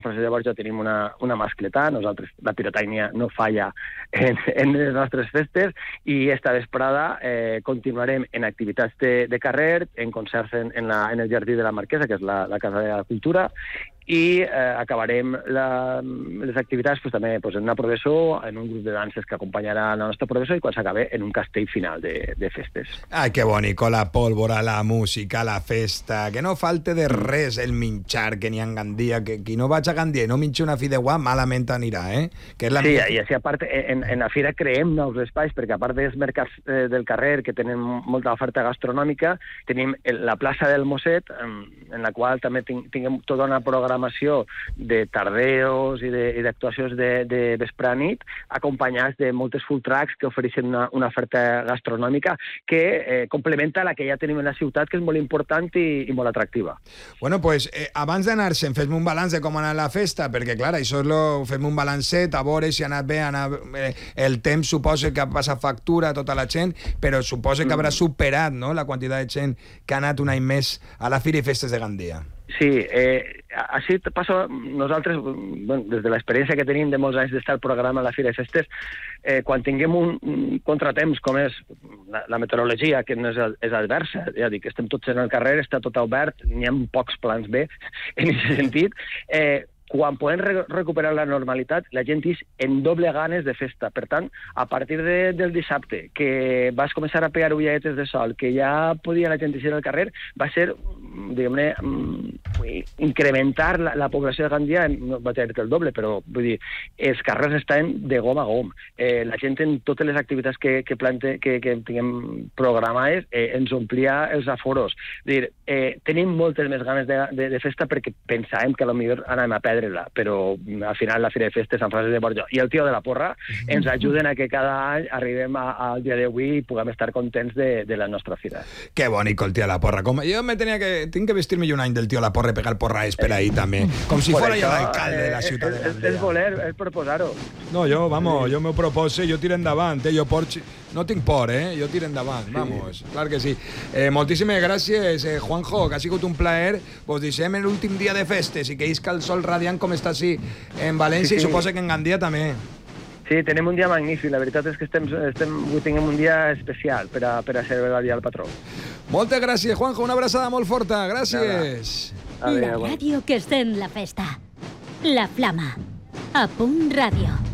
Francesc de Borja tenim una mascletà, nosaltres la pirotècnia no falla en les nostres festes, i esta vesprada continuarem en activitats de carrer, en concerts en el Jardí de la Marquesa, que és la Casa de la Cultura, i acabarem les activitats també en una processó, en un grup de danses que acompanyarà la nostra processó, i quan s'acabe en un castell final de festes. Ai, que bonico, la pólvora, la música, la festa, que no falte de res el minxar que n'hi ha en Gandia, que qui no vaig a Gandia i no minxi una fideuà malament anirà, Que és la sí, i així a part, en la fira creem nous espais, perquè a part dels mercats del carrer, que tenen molta oferta gastronòmica, tenim la plaça del Mosset, en la qual també tinguem tota una programació de tardeos i d'actuacions de vespre a nit, acompanyats de moltes food trucks que ofereixen una oferta gastronòmica que complementa la que ja tenim en la ciutat, que és molt important i molt atractiva. Bueno, pues abans d'anar-se'n, fes-me un balanç de com ha anat la festa, perquè clar, això fem un balancet, a veure si ha anat bé, el temps suposa que ha passat factura a tota la gent, però suposa que haurà superat, no?, la quantitat de gent que ha anat un any més a la Fira i Festes de Gandia. Sí, així passa nosaltres, des de l'experiència que tenim de molts anys d'estar al programa a la Fira i Festes, quan tinguem un contratemps com és la meteorologia, que no és adversa, ja dic, estem tots en el carrer, està tot obert, n'hi ha pocs plans B en aquest sentit, quan podem recuperar la normalitat, la gent és en doble ganes de festa. Per tant, a partir del dissabte, que vas començar a pegar ulladetes de sol, que ja podia la gent eixir al carrer, va ser, diguem-ne, incrementar la població de Gandia, no va tenir el doble, però vull dir, els carrers estan de gom a gom. La gent en totes les activitats que tinguem programades ens omplia els aforos. Dir, tenim moltes més ganes de festa perquè pensàvem que potser anàvem a perdre-la, però al final la Fira de Festes, Sant Francesc de Borja i el Tio de la Porra ens ajuden a que cada any arribem al dia d'avui i puguem estar contents de la nostra fira. Que bonico el Tio de la Porra. Com jo tinc que vestir-me un any del Tio de la Porra i pegar porraes per ahí també, com si fora jo l'alcalde de la ciutat de Gandia. És voler, és proposar-ho. No, jo m'ho propose, jo tiro endavant, jo no tinc por, jo tiro endavant, vamos, clar que sí. Moltíssimes gràcies, Juanjo, que ha sigut un plaer. Vos deixem l'últim dia de festes i que isca el sol radiant com està així en València, i suposa que en Gandia també. Sí, tenim un dia magnífic. La veritat és que avui tinguem un dia especial per a celebrar el dia del patró. Moltes gràcies, Juanjo. Una abraçada molt forta. Gràcies. La ràdio que està en la festa. La Flama. A Punt Ràdio.